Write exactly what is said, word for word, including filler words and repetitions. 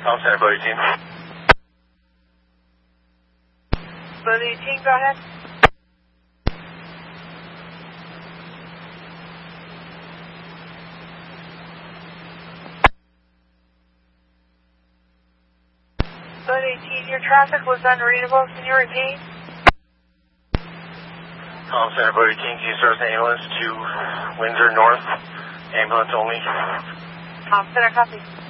Tom Center, Boat eighteen. Boat eighteen, go ahead. Boat eighteen, your traffic was unreadable. Can you repeat? Tom Center, Boat eighteen, can you service an ambulance to Windsor North? Ambulance only. Tom Center, copy.